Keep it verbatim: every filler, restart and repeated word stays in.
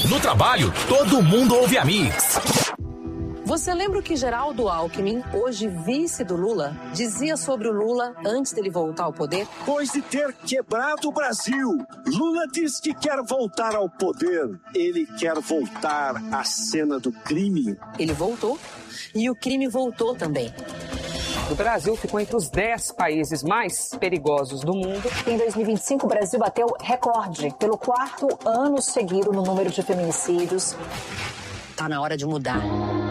No trabalho, todo mundo ouve a Mix. Você lembra o que Geraldo Alckmin, hoje vice do Lula, dizia sobre o Lula antes dele voltar ao poder? Depois de ter quebrado o Brasil, Lula diz que quer voltar ao poder. Ele quer voltar à cena do crime. Ele voltou e o crime voltou também. O Brasil ficou entre os dez países mais perigosos do mundo. Em dois mil e vinte e cinco, o Brasil bateu recorde pelo quarto ano seguido no número de feminicídios. Tá na hora de mudar.